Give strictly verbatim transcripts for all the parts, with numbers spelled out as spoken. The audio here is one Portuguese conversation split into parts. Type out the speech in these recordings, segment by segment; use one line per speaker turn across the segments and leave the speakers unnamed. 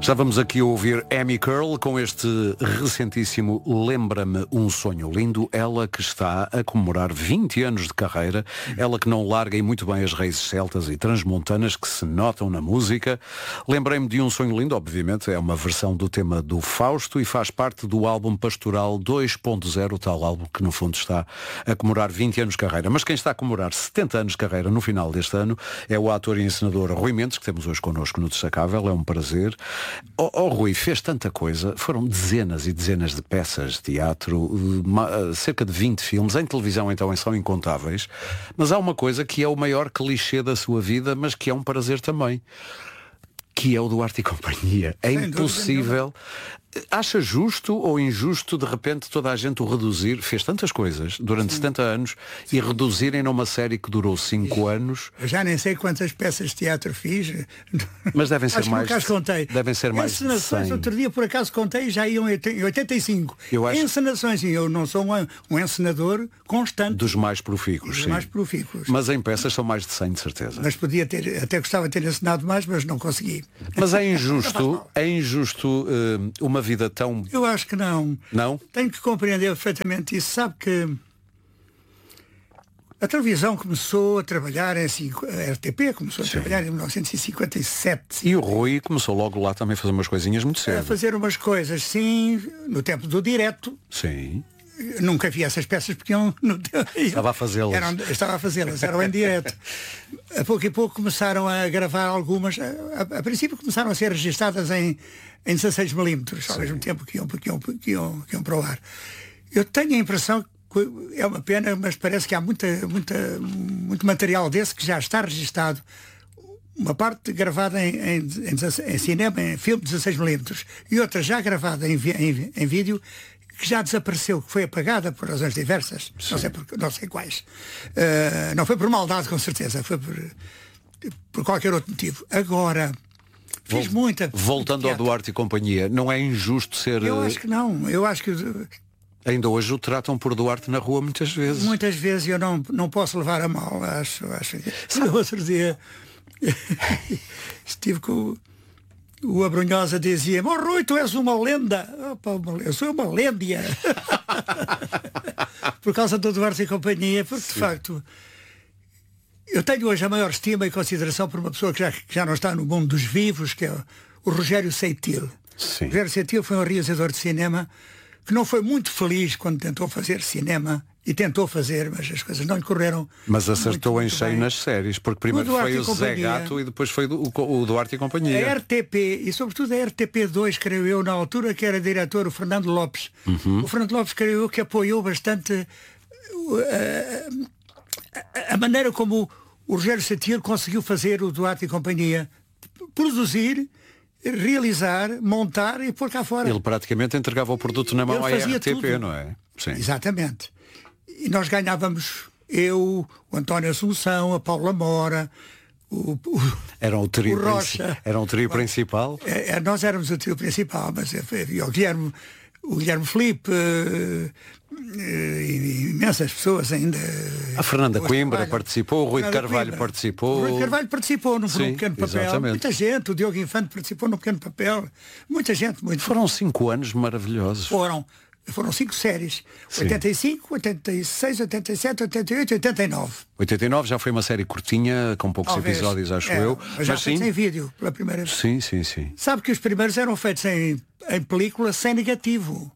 Estávamos aqui a ouvir Amy Curl com este recentíssimo Lembra-me um Sonho Lindo. Ela que está a comemorar vinte anos de carreira, ela que não larga e muito bem as raízes celtas e transmontanas que se notam na música. Lembrei-me de Um Sonho Lindo, obviamente, é uma versão do tema do Fausto e faz parte do álbum Pastoral dois ponto zero, o tal álbum que no fundo está a comemorar vinte anos de carreira. Mas quem está a comemorar setenta anos de carreira no final deste ano é o ator e encenador Rui Mendes, que temos hoje connosco no Destacável, é um prazer. Oh, oh Rui, fez tanta coisa, foram dezenas e dezenas de peças de teatro, uma, cerca de vinte filmes, em televisão então são incontáveis, mas há uma coisa que é o maior clichê da sua vida, mas que é um prazer também, que é o Duarte e Companhia. É
Sem
impossível. Acha justo ou injusto de repente toda a gente o reduzir? Fez tantas coisas durante Sim. setenta anos Sim. e reduzirem numa série que durou cinco anos.
Eu já nem sei quantas peças de teatro fiz.
Mas devem ser
acho
mais.
Que por acaso contei.
Devem ser mais.
Encenações, outro dia por acaso contei, já iam em oitenta e cinco.
Eu acho...
Encenações, e eu não sou um, um encenador constante.
Dos mais profícuos.
Dos
sim.
mais profícuos.
Mas em peças são mais de cem, de certeza.
Mas podia ter, até gostava de ter encenado mais, mas não consegui.
Mas é injusto, é injusto uh, uma vida tão.
Eu acho que não.
Não?
Tenho que compreender perfeitamente isso. Sabe que a televisão começou a trabalhar em cinco, a R T P começou a
Sim.
trabalhar em mil novecentos e cinquenta e sete.
E o Rui começou logo lá também a fazer umas coisinhas muito cedo.
A fazer umas coisas, sim, no tempo do direto.
Sim.
Nunca vi essas peças porque eu não
estava a fazê-las.
Eram, estava a fazê-las, eram em direto. A pouco e pouco começaram a gravar algumas. A, a, a princípio começaram a ser registadas em, em dezasseis milímetros, ao mesmo tempo que iam, que, iam, que, iam, que iam para o ar. Eu tenho a impressão que é uma pena, mas parece que há muita, muita, muito material desse que já está registado. Uma parte gravada em, em, em, em cinema, em filme de dezasseis milímetros, e outra já gravada em, em, em vídeo, que já desapareceu, que foi apagada por razões diversas, não sei, por, não sei quais. Uh, não foi por maldade, com certeza, foi por, por qualquer outro motivo. Agora, fiz
Vol
muita...
Voltando ao Duarte e Companhia, não é injusto ser...
Eu acho que não, eu acho que...
Ainda hoje o tratam por Duarte na rua muitas vezes.
Muitas vezes eu não, não posso levar a mal, acho. acho. No outro dia estive com... O Abrunhosa dizia-me: oh, Rui, tu és uma lenda. Opa, eu sou uma lêndia. Por causa do Duarte e Companhia, porque Sim. de facto eu tenho hoje a maior estima e consideração por uma pessoa que já, que já não está no mundo dos vivos, que é o Rogério Seitil.
Sim.
O Rogério Seitil foi um realizador de cinema que não foi muito feliz quando tentou fazer cinema. E tentou fazer, mas as coisas não lhe correram.
Mas acertou
muito,
em
muito
cheio
bem.
nas séries, porque primeiro foi o Zé Gato e depois foi o, o Duarte e Companhia.
A R T P, e sobretudo a R T P dois, creio eu, na altura que era diretor o Fernando Lopes.
Uhum.
O Fernando Lopes, creio eu, que apoiou bastante uh, a, a maneira como o Rogério Seitil conseguiu fazer o Duarte e Companhia. Produzir, realizar, montar e pôr cá fora.
Ele praticamente entregava o produto na mão à R T P, tudo. Não é?
Sim. Exatamente. E nós ganhávamos, eu, o António Assunção, a Paula Mora, o, o,
era o trio,
o Rocha.
Era um trio principal?
É, é, nós éramos o trio principal, mas havia o Guilherme, o Guilherme Filipe, uh, uh, imensas pessoas ainda.
A Fernanda Coimbra participou, o Rui de Carvalho Coimbra. participou.
O Rui de Carvalho participou num,
Sim,
num pequeno papel.
Exatamente.
Muita gente, o Diogo Infante participou num pequeno papel. Muita gente, muito.
Foram cinco anos maravilhosos.
Foram. Foram cinco séries. Sim. oitenta e cinco, oitenta e seis, oitenta e sete, oitenta e oito, oitenta e nove.
oitenta e nove já foi uma série curtinha, com poucos Talvez. episódios, acho é, eu.
Mas já mas sim. Sem vídeo, pela primeira vez.
Sim, sim, sim.
Sabe que os primeiros eram feitos em, em película sem negativo.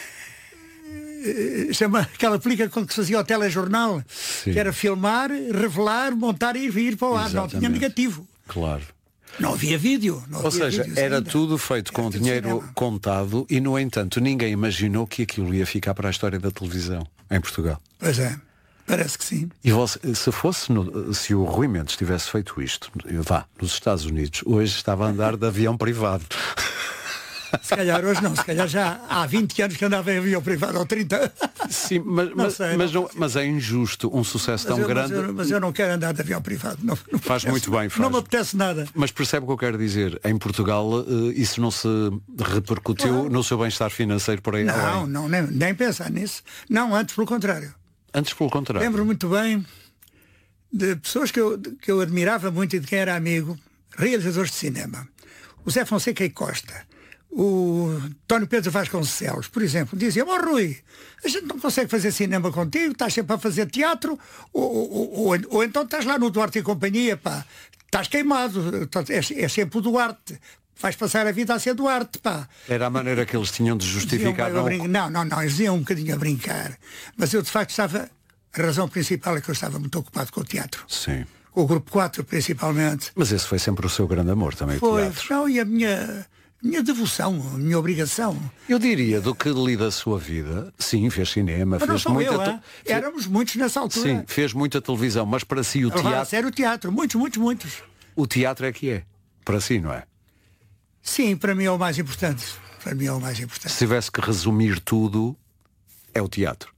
Chama aquela película com que se fazia o telejornal, sim. que era filmar, revelar, montar e vir para o ar. Exatamente. Não tinha negativo.
Claro.
Não havia vídeo. Não
Ou
havia
seja, era
ainda.
tudo feito com dinheiro contado e, no entanto, ninguém imaginou que aquilo ia ficar para a história da televisão em Portugal.
Pois é, parece que sim.
E você, se fosse, no, se o Rui Mendes tivesse feito isto, eu vá, nos Estados Unidos, hoje estava a andar de avião privado.
Se calhar hoje não, se calhar já há vinte anos que andava em avião privado, ou trinta.
Sim, mas,
não
mas,
sei,
mas,
não
não, mas é injusto um sucesso
mas
tão
eu,
grande.
Mas eu, mas eu não quero andar de avião privado. Não, não
faz
apetece,
muito bem, faz.
Não me apetece nada.
Mas percebe o que eu quero dizer? Em Portugal uh, isso não se repercutiu claro. no seu bem-estar financeiro por aí?
Não,
além.
não, nem, nem pensar nisso. Não, antes pelo contrário.
Antes pelo contrário.
Lembro muito bem de pessoas que eu, que eu admirava muito e de quem era amigo, realizadores de cinema. o Zé Fonseca e Costa, o António Pedro Vasconcelos, por exemplo, diziam: ó Rui, a gente não consegue fazer cinema contigo, estás sempre a fazer teatro, ou, ou, ou, ou então estás lá no Duarte e Companhia, pá, estás queimado, é, é sempre o Duarte, vais passar a vida a ser Duarte, pá.
Era a maneira que eles tinham de justificar.
Não,
não,
não, não, não, eles iam um bocadinho a brincar, mas eu de facto estava, a razão principal é que eu estava muito ocupado com o teatro.
Sim.
Com o Grupo quatro, principalmente.
Mas esse foi sempre o seu grande amor também,
foi,
o teatro.
Não, e a minha... minha devoção, a minha obrigação.
Eu diria, do que li da sua vida, sim, fez cinema,
mas
fez
não sou
muita...
eu, te... Éramos muitos nessa altura.
Sim, fez muita televisão, mas para si o
Agora,
teatro...
sério, o teatro, muitos, muitos, muitos.
O teatro é que é, para si, não é?
Sim, para mim é o mais importante. Para mim é o mais importante.
Se tivesse que resumir tudo, é o teatro.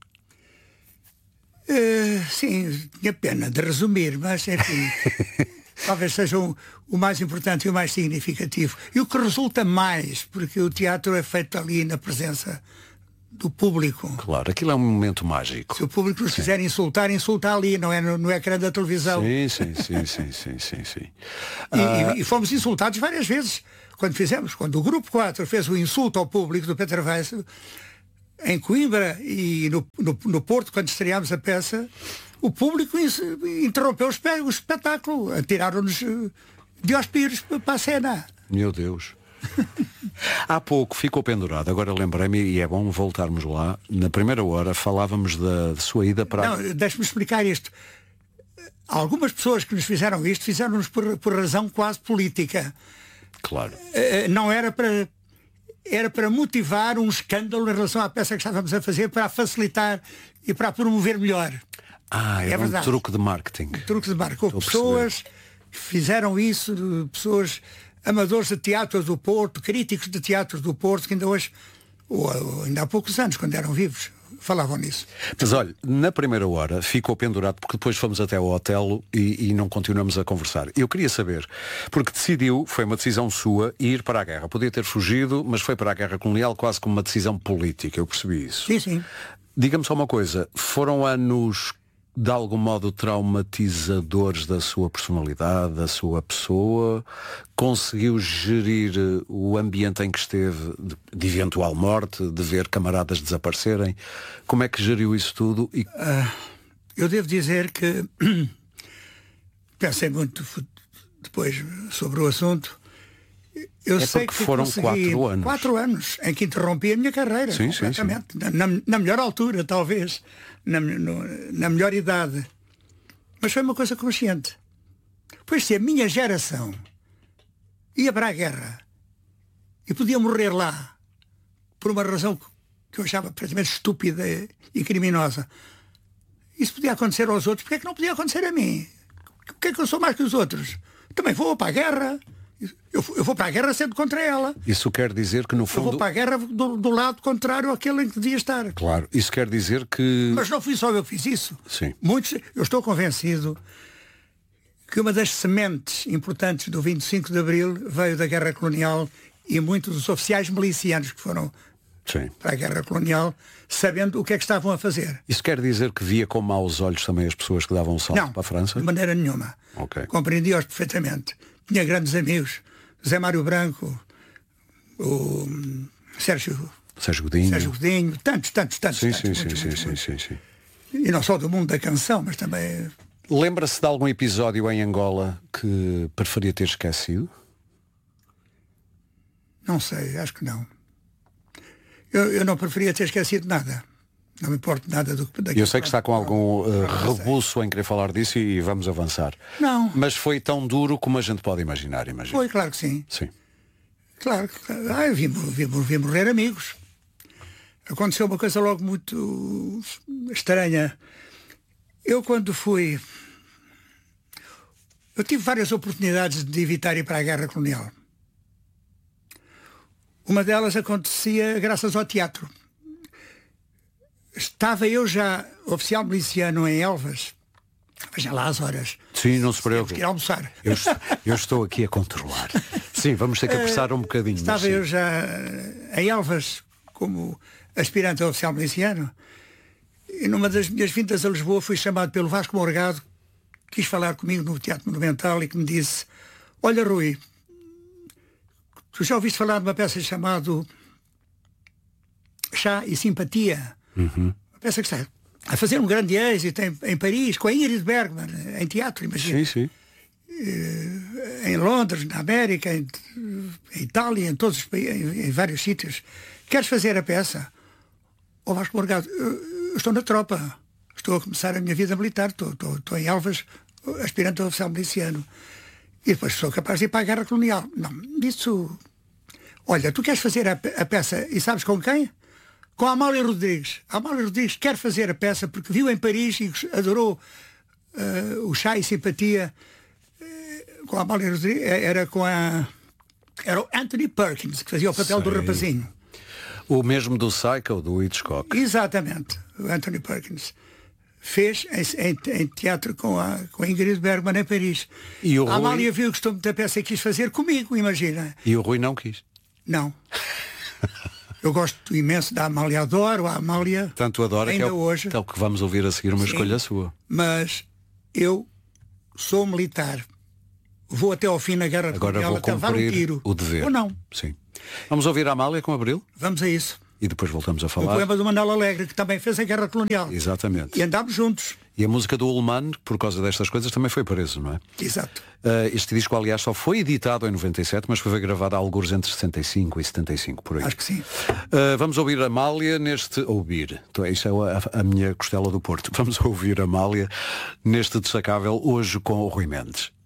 Uh, sim, tinha pena de resumir, mas enfim... talvez seja o, o mais importante e o mais significativo. E o que resulta mais, porque o teatro é feito ali na presença do público.
Claro, aquilo é um momento mágico.
Se o público nos quiser insultar, insulta ali, não é no, no ecrã da televisão.
Sim, sim, sim, sim, sim, sim, sim.
E,
uh...
e, e fomos insultados várias vezes. Quando fizemos, quando o Grupo quatro fez o insulto ao público do Peter Weiss, em Coimbra e no, no, no Porto, quando estreámos a peça, o público interrompeu o espetáculo, tiraram-nos de aos pires para a cena.
Meu Deus. Há pouco ficou pendurado, agora lembrei-me, e é bom voltarmos lá. Na primeira hora falávamos da sua ida para...
Não, deixe-me explicar isto. Algumas pessoas que nos fizeram isto, fizeram-nos por, por razão quase política.
Claro.
Não era para... Era para motivar um escândalo em relação à peça que estávamos a fazer, para a facilitar e para a promover melhor.
Ah, é um truque de marketing. Um
truque de marketing. Houve pessoas que fizeram isso, pessoas amadores de teatros do Porto, críticos de teatros do Porto, que ainda hoje, ou, ou ainda há poucos anos, quando eram vivos, falavam nisso.
Mas olha, na primeira hora ficou pendurado, porque depois fomos até ao hotel e, e não continuamos a conversar. Eu queria saber, porque decidiu, foi uma decisão sua, ir para a guerra. Podia ter fugido, mas foi para a guerra colonial quase como uma decisão política, eu percebi isso.
Sim, sim.
Diga-me só uma coisa, foram anos de algum modo traumatizadores da sua personalidade, da sua pessoa? Conseguiu gerir o ambiente em que esteve, de, de eventual morte, de ver camaradas desaparecerem? Como é que geriu isso tudo? E...
Uh, eu devo dizer que pensei muito depois sobre o assunto. Eu
é
sei que
foram quatro anos.
Quatro anos em que interrompi a minha carreira.
Sim,
completamente.
Sim, sim.
Na, na melhor altura, talvez. Na, no, na melhor idade. Mas foi uma coisa consciente. Pois se a minha geração ia para a guerra e podia morrer lá por uma razão que eu achava praticamente estúpida e criminosa, isso podia acontecer aos outros, porque é que não podia acontecer a mim? O que é que eu sou mais que os outros? Também vou para a guerra. Eu, eu vou para a guerra sendo contra ela.
Isso quer dizer que no fundo...
Eu vou para a guerra do, do lado contrário àquele em que devia estar.
Claro, isso quer dizer que...
Mas não fui só eu que fiz isso.
Sim.
Muitos, eu estou convencido que uma das sementes importantes do vinte e cinco de Abril veio da guerra colonial, e muitos dos oficiais milicianos que foram
Sim.
para a guerra colonial, sabendo o que é que estavam a fazer.
Isso quer dizer que via com maus olhos também as pessoas que davam o salto
não,
para a França?
de maneira nenhuma.
Okay.
Compreendi-os perfeitamente. Tinha grandes amigos, José Mário Branco, o Sérgio,
Sérgio Godinho,
Sérgio Godinho tantos, tantos, tantos.
Sim,
tantos,
sim,
muitos,
sim,
muitos,
sim,
muitos.
sim, sim, sim.
E não só do mundo da canção, mas também...
Lembra-se de algum episódio em Angola que preferia ter esquecido?
Não sei, acho que não. Eu, eu não preferia ter esquecido nada. Não me importa nada do que...
Eu sei que está com algum uh, rebuço em querer falar disso e vamos avançar.
Não.
Mas foi tão duro como a gente pode imaginar, imagino.
Foi, claro que sim.
Sim.
Claro que... Ah, eu vi, vi, vi morrer amigos. Aconteceu uma coisa logo muito estranha. Eu quando fui... Eu tive várias oportunidades de evitar ir para a guerra colonial. Uma delas acontecia graças ao teatro. Estava eu já oficial miliciano em Elvas. Veja lá as horas.
Sim, não se preocupe.
Temos que ir almoçar.
Eu, eu estou aqui a controlar. Sim, vamos ter que apressar um bocadinho.
Estava eu já em Elvas como aspirante a oficial miliciano. E numa das minhas vindas a Lisboa fui chamado pelo Vasco Morgado, que quis falar comigo no Teatro Monumental e que me disse: olha, Rui, Tu já ouviste falar de uma peça chamada Chá e Simpatia?
Uhum.
Uma peça que está a fazer um grande êxito em, em Paris, com a Ingrid Bergman, em teatro, imagina.
Sim, sim.
Em Londres, na América, em, em Itália, em todos os países, em, em vários sítios. Queres fazer a peça? Ou Vasco Morgado, eu estou na tropa, estou a começar a minha vida militar, estou, estou, estou em Elvas, aspirante a oficial miliciano. E depois sou capaz de ir para a guerra colonial. Não, isso... Olha, tu queres fazer a, a peça e sabes com quem? Com a Amália Rodrigues. A Amália Rodrigues quer fazer a peça porque viu em Paris e adorou uh, o Chá e Simpatia. Uh, com a Amália Rodrigues, era com a... Era o Anthony Perkins, que fazia o papel
Sei.
do rapazinho.
O mesmo do Psycho, do Hitchcock.
Exatamente, o Anthony Perkins. Fez em, em, em teatro com a, com a Ingrid Bergman em Paris.
E o
a Amália
Rui...
viu que estou da peça e quis fazer comigo, imagina.
E o Rui não quis.
Não. Eu gosto imenso da Amália, adoro a Amália.
Tanto adoro
ainda
que é o,
hoje.
é o que vamos ouvir a seguir, uma
Sim,
escolha sua.
Mas eu sou militar. Vou até ao fim na guerra
Agora
colonial
vou
até levar um
cumprir
tiro.
o dever.
Ou não.
Sim. Vamos ouvir a Amália com Abril
Vamos a isso.
e depois voltamos a
O
falar.
poema do Manuel Alegre, que também fez a guerra colonial.
Exatamente.
E andámos juntos.
E a música do Ullman, por causa destas coisas, também foi preso, não é?
Exato.
Uh, este disco, aliás, só foi editado em noventa e sete, mas foi gravado há alguns entre sessenta e cinco e setenta e cinco, por aí.
Acho que sim.
Uh, vamos ouvir a Amália neste... Ouvir. Então, isso é a, a minha costela do Porto. Vamos ouvir a Amália neste destacável hoje com o Rui Mendes.